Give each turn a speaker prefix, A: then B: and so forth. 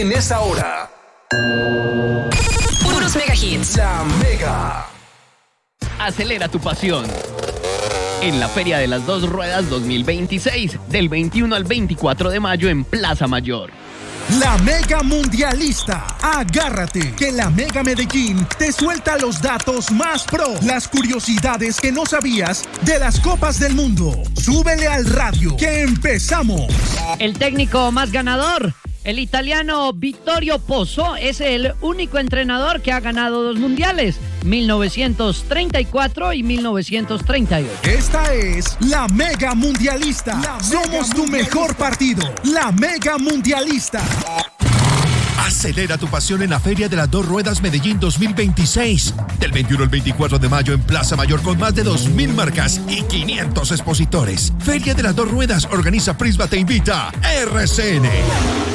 A: En esta hora,
B: puros mega hits.
A: La Mega.
C: Acelera tu pasión en la Feria de las Dos Ruedas 2026, del 21 al 24 de mayo en Plaza Mayor.
D: La Mega Mundialista. Agárrate, que la Mega Medellín te suelta los datos más pro, las curiosidades que no sabías de las Copas del Mundo. Súbele al radio, que empezamos.
E: El técnico más ganador, el italiano Vittorio Pozzo, es el único entrenador que ha ganado 2 mundiales, 1934 y 1938.
D: Esta es la Mega Mundialista. Somos tu mejor partido. La Mega Mundialista.
F: Acelera tu pasión en la Feria de las Dos Ruedas Medellín 2026. Del 21 al 24 de mayo en Plaza Mayor con más de 2.000 marcas y 500 expositores. Feria de las Dos Ruedas organiza Prisma Te Invita. RCN.